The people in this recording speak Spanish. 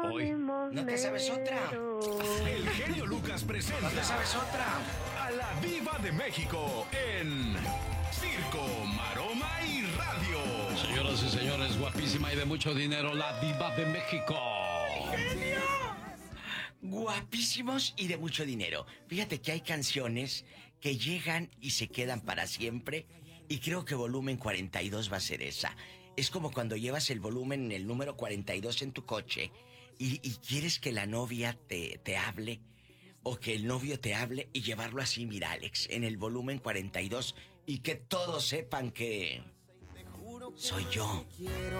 Hoy. ¿No te sabes otra? El genio Lucas presenta. ¿No te sabes otra? A la Diva de México en Circo, Maroma y Radio. Señoras y señores, guapísima y de mucho dinero, la Diva de México. Guapísimos y de mucho dinero. Fíjate que hay canciones que llegan y se quedan para siempre. Y creo que volumen 42 va a ser esa. Es como cuando llevas el volumen, el número 42 en tu coche y quieres que la novia te hable o que el novio te hable y llevarlo así, mira, Alex, en el volumen 42 y que todos sepan que soy yo